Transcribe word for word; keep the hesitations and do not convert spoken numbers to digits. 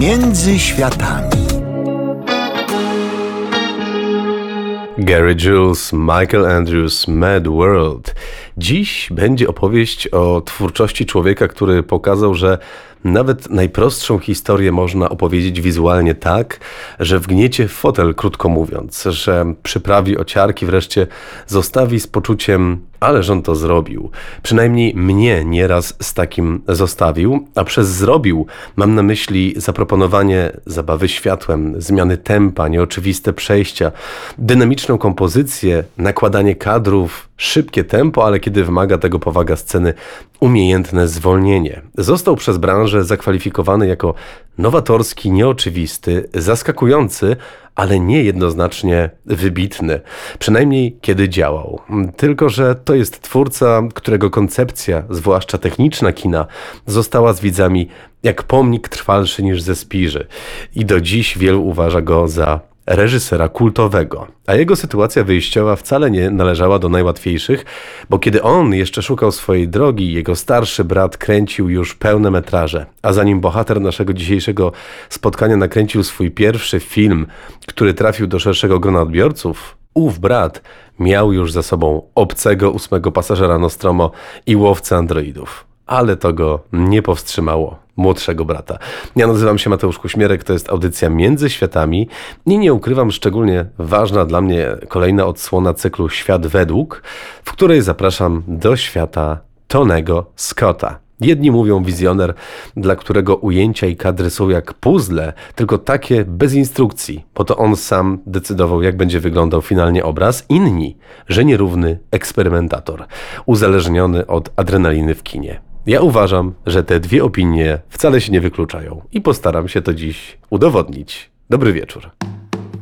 Między światami. Gary Jules, Michael Andrews, Mad World. Dziś będzie opowieść o twórczości człowieka, który pokazał, że nawet najprostszą historię można opowiedzieć wizualnie tak, że wgniecie w fotel, krótko mówiąc, że przyprawi ociarki, wreszcie zostawi z poczuciem, ależ on to zrobił. Przynajmniej mnie nieraz z takim zostawił, a przez zrobił mam na myśli zaproponowanie zabawy światłem, zmiany tempa, nieoczywiste przejścia, dynamiczną kompozycję, nakładanie kadrów, szybkie tempo, ale kiedy wymaga tego powaga sceny, umiejętne zwolnienie. Został przez branżę zakwalifikowany jako nowatorski, nieoczywisty, zaskakujący, ale niejednoznacznie wybitny. Przynajmniej kiedy działał. Tylko że to jest twórca, którego koncepcja, zwłaszcza techniczna kina, została z widzami jak pomnik trwalszy niż ze Spiży. I do dziś wielu uważa go za reżysera kultowego, a jego sytuacja wyjściowa wcale nie należała do najłatwiejszych, bo kiedy on jeszcze szukał swojej drogi, jego starszy brat kręcił już pełne metraże, a zanim bohater naszego dzisiejszego spotkania nakręcił swój pierwszy film, który trafił do szerszego grona odbiorców, ów brat miał już za sobą Obcego, Ósmego Pasażera Nostromo i Łowcę Androidów. Ale to go nie powstrzymało, młodszego brata. Ja nazywam się Mateusz Kuśmierek, to jest audycja Między Światami i nie ukrywam, szczególnie ważna dla mnie kolejna odsłona cyklu Świat według, w której zapraszam do świata Tonego Scotta. Jedni mówią wizjoner, dla którego ujęcia i kadry są jak puzzle, tylko takie bez instrukcji, bo to on sam decydował, jak będzie wyglądał finalnie obraz. Inni, że nierówny eksperymentator, uzależniony od adrenaliny w kinie. Ja uważam, że te dwie opinie wcale się nie wykluczają i postaram się to dziś udowodnić. Dobry wieczór.